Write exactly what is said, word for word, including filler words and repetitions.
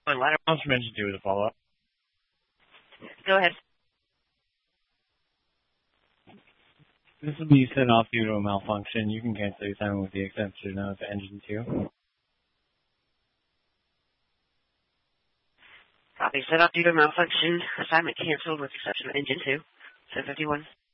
Ladder Launch Engine two with a follow-up. Go ahead. This will be set off due to a malfunction. You can cancel your assignment with the exception of Engine two. Copy. Set off due to malfunction. Assignment canceled with exception of Engine two. seven fifty-one.